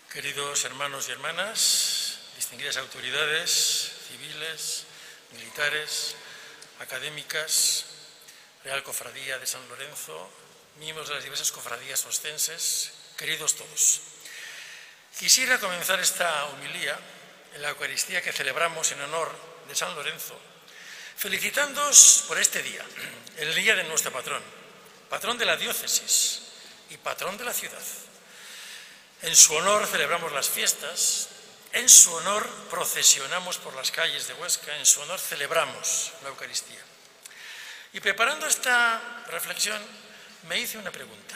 Queridos hermanos y hermanas, distinguidas autoridades civiles, militares, académicas, Real Cofradía de San Lorenzo, miembros de las diversas cofradías oscenses, queridos todos. Quisiera comenzar esta homilía en la Eucaristía que celebramos en honor de San Lorenzo, felicitándoos por este día, el día de nuestro patrón, patrón de la diócesis y patrón de la ciudad. En su honor celebramos las fiestas, en su honor procesionamos por las calles de Huesca, en su honor celebramos la Eucaristía. Y preparando esta reflexión me hice una pregunta.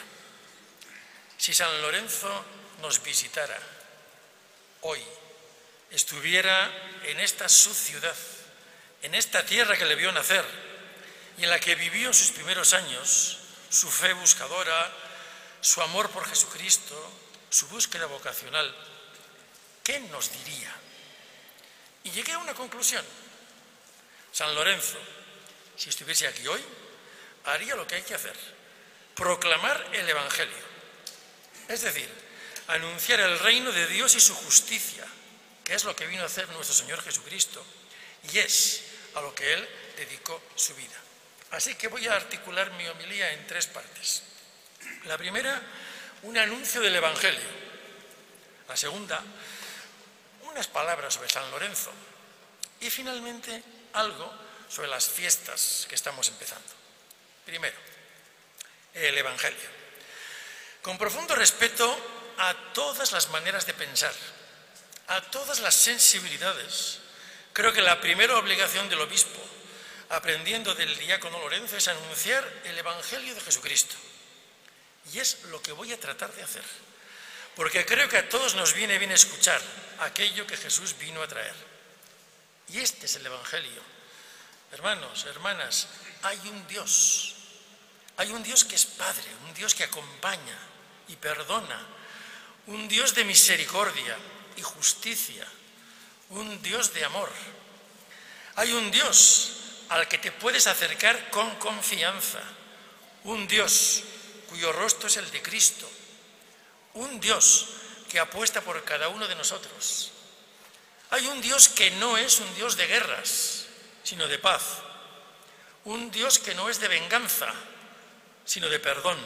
Si San Lorenzo nos visitara hoy, estuviera en esta su ciudad, en esta tierra que le vio nacer y en la que vivió sus primeros años, su fe buscadora, su amor por Jesucristo, su búsqueda vocacional, ¿qué nos diría? Y llegué a una conclusión. San Lorenzo, si estuviese aquí hoy, haría lo que hay que hacer: proclamar el Evangelio, es decir, anunciar el reino de Dios y su justicia, que es lo que vino a hacer nuestro Señor Jesucristo, y es a lo que Él dedicó su vida. Así que voy a articular mi homilía en tres partes. La primera, un anuncio del Evangelio. La segunda, unas palabras sobre San Lorenzo. Y finalmente, algo sobre las fiestas que estamos empezando. Primero, el Evangelio. Con profundo respeto a todas las maneras de pensar, a todas las sensibilidades, creo que la primera obligación del obispo, aprendiendo del diácono Lorenzo, es anunciar el Evangelio de Jesucristo. Y es lo que voy a tratar de hacer, porque creo que a todos nos viene bien escuchar aquello que Jesús vino a traer. Y este es el Evangelio. Hermanos, hermanas, hay un Dios que es Padre, un Dios que acompaña y perdona, un Dios de misericordia y justicia, un Dios de amor. Hay un Dios al que te puedes acercar con confianza, un Dios cuyo rostro es el de Cristo, un Dios que apuesta por cada uno de nosotros. Hay un Dios que no es un Dios de guerras, sino de paz, un Dios que no es de venganza, sino de perdón,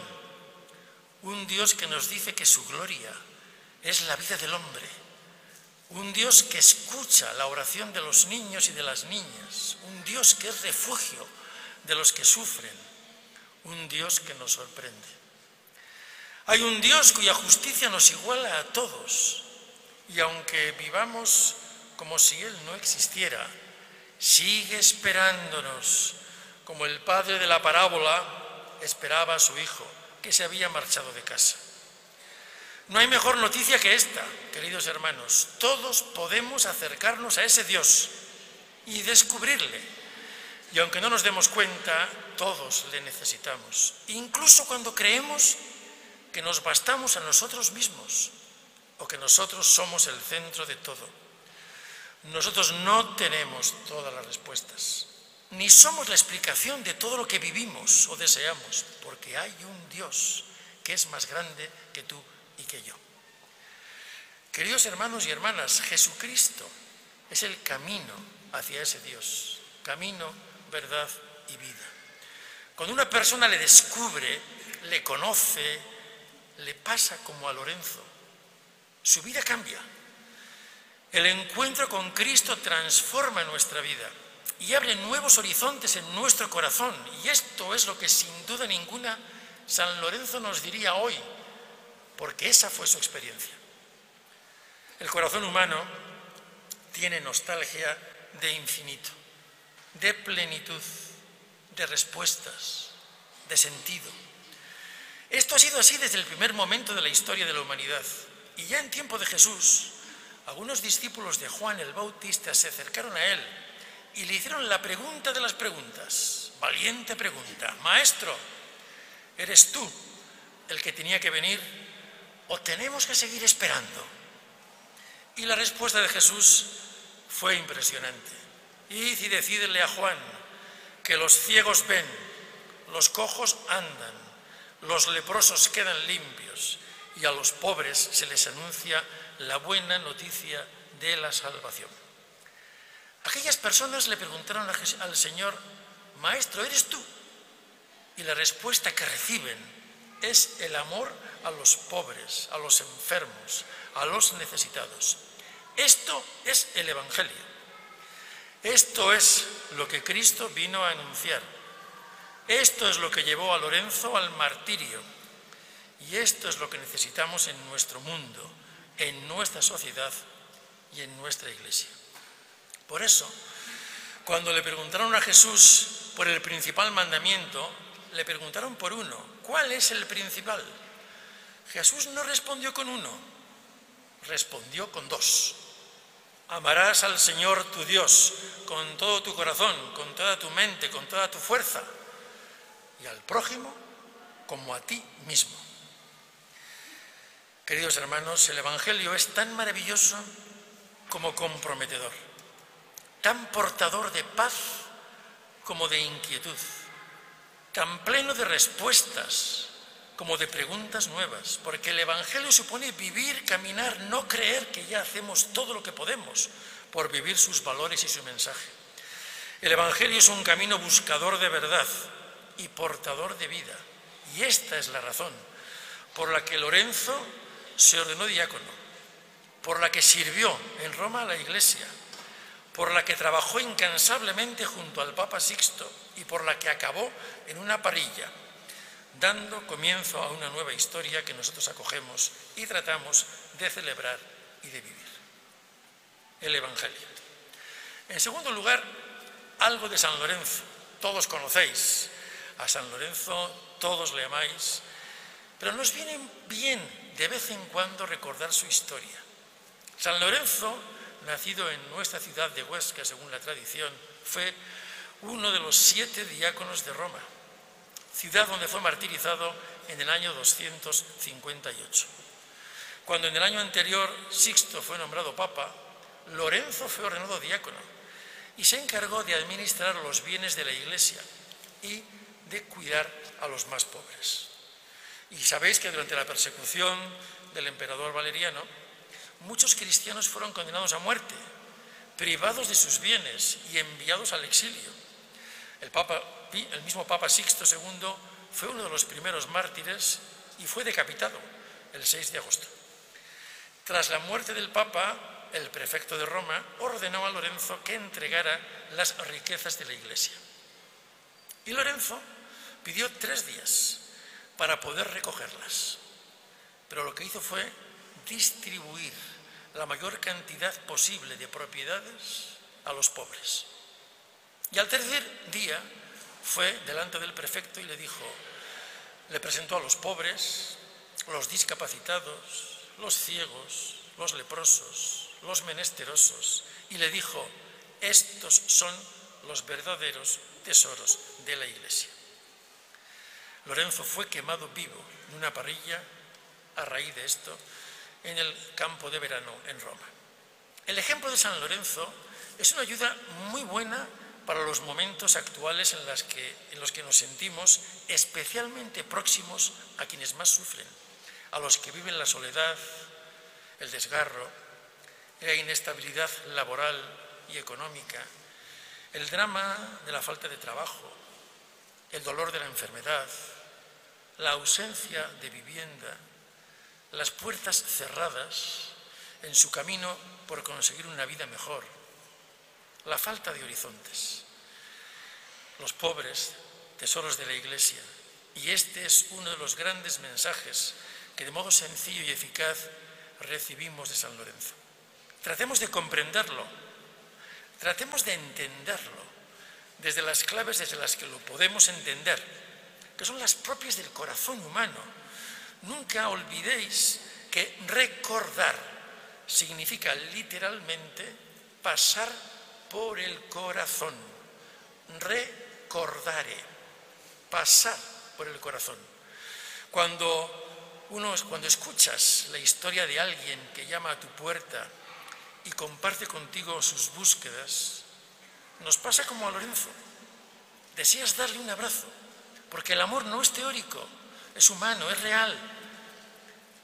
un Dios que nos dice que su gloria es la vida del hombre, un Dios que escucha la oración de los niños y de las niñas, un Dios que es refugio de los que sufren, un Dios que nos sorprende. Hay un Dios cuya justicia nos iguala a todos, y aunque vivamos como si Él no existiera, sigue esperándonos, como el padre de la parábola esperaba a su hijo, que se había marchado de casa. No hay mejor noticia que esta, queridos hermanos. Todos podemos acercarnos a ese Dios y descubrirle. Y aunque no nos demos cuenta, todos le necesitamos, incluso cuando creemos que nos bastamos a nosotros mismos o que nosotros somos el centro de todo. Nosotros no tenemos todas las respuestas, ni somos la explicación de todo lo que vivimos o deseamos, porque hay un Dios que es más grande que tú y que yo. Queridos hermanos y hermanas, Jesucristo es el camino hacia ese Dios, camino, verdad y vida. Cuando una persona le descubre, le conoce, le pasa como a Lorenzo, su vida cambia. El encuentro con Cristo transforma nuestra vida y abre nuevos horizontes en nuestro corazón. Y esto es lo que sin duda ninguna San Lorenzo nos diría hoy, porque esa fue su experiencia. El corazón humano tiene nostalgia de infinito, de plenitud, de respuestas, de sentido. Esto ha sido así desde el primer momento de la historia de la humanidad. Y ya en tiempo de Jesús, algunos discípulos de Juan el Bautista se acercaron a él y le hicieron la pregunta de las preguntas, valiente pregunta: Maestro, ¿eres tú el que tenía que venir o tenemos que seguir esperando? Y la respuesta de Jesús fue impresionante. Id y decídele a Juan que los ciegos ven, los cojos andan, los leprosos quedan limpios y a los pobres se les anuncia la buena noticia de la salvación. Aquellas personas le preguntaron al Señor: Maestro, ¿eres tú? Y la respuesta que reciben es el amor a los pobres, a los enfermos, a los necesitados. Esto es el Evangelio. Esto es lo que Cristo vino a anunciar. Esto es lo que llevó a Lorenzo al martirio. Y esto es lo que necesitamos en nuestro mundo, en nuestra sociedad y en nuestra iglesia. Por eso, cuando le preguntaron a Jesús por el principal mandamiento, le preguntaron por uno. ¿Cuál es el principal? Jesús no respondió con uno, respondió con dos. Amarás al Señor tu Dios con todo tu corazón, con toda tu mente, con toda tu fuerza, y al prójimo como a ti mismo. Queridos hermanos, el Evangelio es tan maravilloso como comprometedor, tan portador de paz como de inquietud, tan pleno de respuestas como de preguntas nuevas, porque el Evangelio supone vivir, caminar, no creer que ya hacemos todo lo que podemos por vivir sus valores y su mensaje. El Evangelio es un camino buscador de verdad y portador de vida, y esta es la razón por la que Lorenzo se ordenó diácono, por la que sirvió en Roma a la Iglesia, por la que trabajó incansablemente junto al Papa Sixto y por la que acabó en una parrilla, dando comienzo a una nueva historia que nosotros acogemos y tratamos de celebrar y de vivir. El Evangelio. En segundo lugar, algo de San Lorenzo. Todos conocéis a San Lorenzo, todos le amáis, pero nos viene bien de vez en cuando recordar su historia. San Lorenzo, nacido en nuestra ciudad de Huesca, según la tradición, fue uno de los 7 diáconos de Roma, ciudad donde fue martirizado en el año 258. Cuando en el año anterior Sixto fue nombrado papa, Lorenzo fue ordenado diácono y se encargó de administrar los bienes de la Iglesia y de cuidar a los más pobres. Y sabéis que durante la persecución del emperador Valeriano, muchos cristianos fueron condenados a muerte, privados de sus bienes y enviados al exilio. El mismo Papa Sixto II fue uno de los primeros mártires y fue decapitado el 6 de agosto. Tras la muerte del Papa, el prefecto de Roma ordenó a Lorenzo que entregara las riquezas de la Iglesia. Y Lorenzo pidió 3 días para poder recogerlas, pero lo que hizo fue distribuir la mayor cantidad posible de propiedades a los pobres. Y al tercer día fue delante del prefecto y le presentó a los pobres, los discapacitados, los ciegos, los leprosos, los menesterosos, y le dijo: estos son los verdaderos tesoros de la Iglesia. Lorenzo fue quemado vivo en una parrilla a raíz de esto en el campo de verano en Roma. El ejemplo de San Lorenzo es una ayuda muy buena para los momentos actuales en los que nos sentimos especialmente próximos a quienes más sufren, a los que viven la soledad, el desgarro, la inestabilidad laboral y económica, el drama de la falta de trabajo, el dolor de la enfermedad, la ausencia de vivienda, las puertas cerradas en su camino por conseguir una vida mejor, la falta de horizontes. Los pobres, tesoros de la Iglesia, y este es uno de los grandes mensajes que de modo sencillo y eficaz recibimos de San Lorenzo. Tratemos de comprenderlo, tratemos de entenderlo desde las claves desde las que lo podemos entender, que son las propias del corazón humano. Nunca olvidéis que recordar significa literalmente pasar por el corazón. Recordare, pasar por el corazón. Cuando escuchas la historia de alguien que llama a tu puerta y comparte contigo sus búsquedas, nos pasa como a Lorenzo. Deseas darle un abrazo, porque el amor no es teórico, es humano, es real.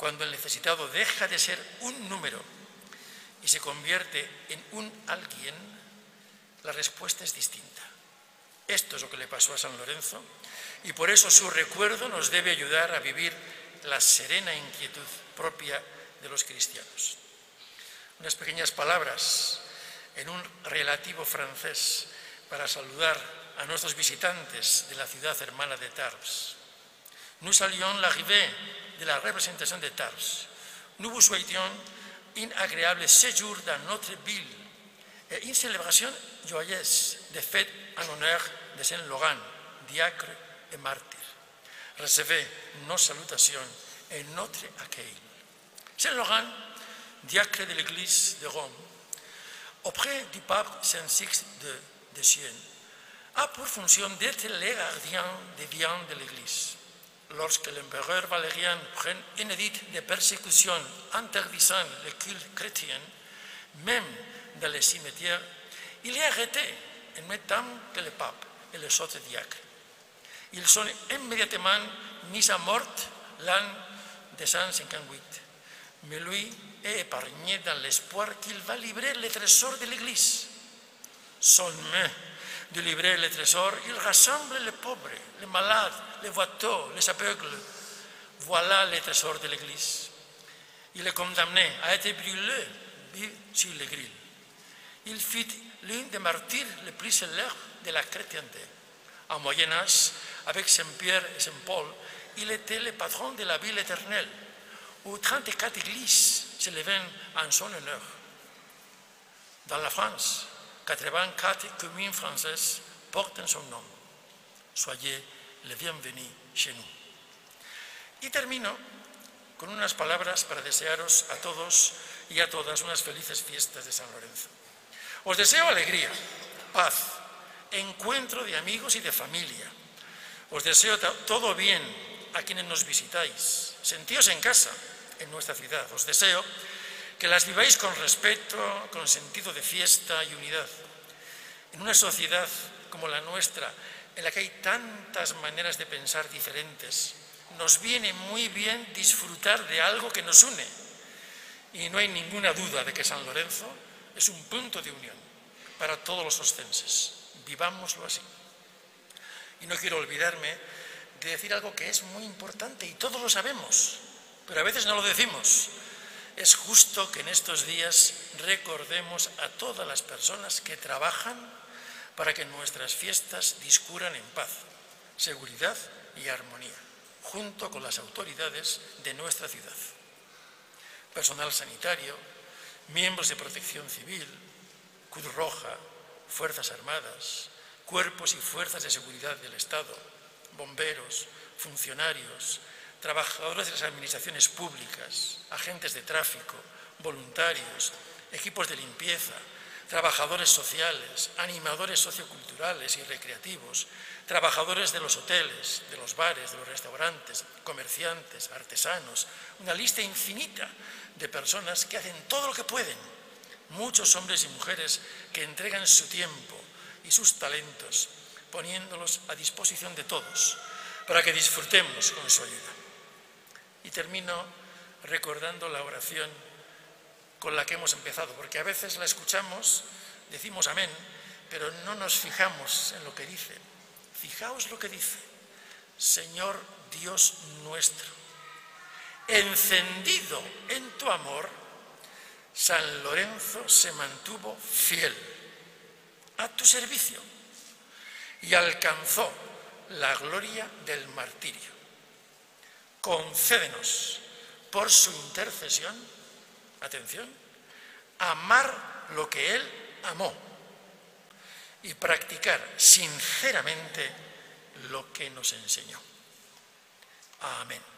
cuando el necesitado deja de ser un número y se convierte en un alguien, la respuesta es distinta. Esto es lo que le pasó a San Lorenzo y por eso su recuerdo nos debe ayudar a vivir la serena inquietud propia de los cristianos. Unas pequeñas palabras en un relativo francés para saludar a nuestros visitantes de la ciudad hermana de Tarbes. Nous saluons l'arrivée de la représentation de Tarbes. Nous vous souhaitions un agréable séjour dans notre ville et une célébration joyeuse de fête en honneur de Saint Laurent, diacre et martyr. Recevez nos salutations et notre accueil. Saint Laurent, diacre de l'Église de Rome, auprès du pape Saint Sixte de Sienne, a pour fonction d'être le gardien des biens de l'Église. Lorsque l'empereur Valérien prend un édit de persécution interdisant le culte chrétien, même dans les cimetières, il est arrêté en même temps que le pape et les autres diacres. Ils sont immédiatement mis à mort l'an 258, mais lui est épargné dans l'espoir qu'il va livrer les trésors de l'Église. Son main de livrer les trésors, il rassemble les pauvres, les malades, les boiteux, les aveugles. Voilà les trésors de l'Église. Il est condamné à être brûlé sur les grilles. Il fut l'un des martyrs les plus célèbres de la chrétienté. Au Moyen-Âge, avec Saint-Pierre et Saint-Paul, il était le patron de la ville éternelle, où 34 églises s'élevaient en son honneur. Dans la France, 84 communes françaises portent son nom. Soyez les bienvenus chez nous. Y termino con unas palabras para desearos a todos y a todas unas felices fiestas de San Lorenzo. Os deseo alegría, paz, encuentro de amigos y de familia. Os deseo todo bien a quienes nos visitáis. Sentíos en casa en nuestra ciudad. Os deseo que las viváis con respeto, con sentido de fiesta y unidad. En una sociedad como la nuestra, en la que hay tantas maneras de pensar diferentes, nos viene muy bien disfrutar de algo que nos une. Y no hay ninguna duda de que San Lorenzo es un punto de unión para todos los oscenses. Vivámoslo así. Y no quiero olvidarme de decir algo que es muy importante y todos lo sabemos, pero a veces no lo decimos. Es justo que en estos días recordemos a todas las personas que trabajan para que nuestras fiestas discurran en paz, seguridad y armonía, junto con las autoridades de nuestra ciudad. Personal sanitario, miembros de protección civil, Cruz Roja, Fuerzas Armadas, cuerpos y fuerzas de seguridad del Estado, bomberos, funcionarios, trabajadores de las administraciones públicas, agentes de tráfico, voluntarios, equipos de limpieza, trabajadores sociales, animadores socioculturales y recreativos, trabajadores de los hoteles, de los bares, de los restaurantes, comerciantes, artesanos, una lista infinita de personas que hacen todo lo que pueden, muchos hombres y mujeres que entregan su tiempo y sus talentos, poniéndolos a disposición de todos, para que disfrutemos con su ayuda. Y termino recordando la oración con la que hemos empezado, porque a veces la escuchamos, decimos amén, pero no nos fijamos en lo que dice. Fijaos lo que dice: Señor Dios nuestro, encendido en tu amor, San Lorenzo se mantuvo fiel a tu servicio y alcanzó la gloria del martirio. Concédenos, por su intercesión, atención, amar lo que él amó y practicar sinceramente lo que nos enseñó. Amén.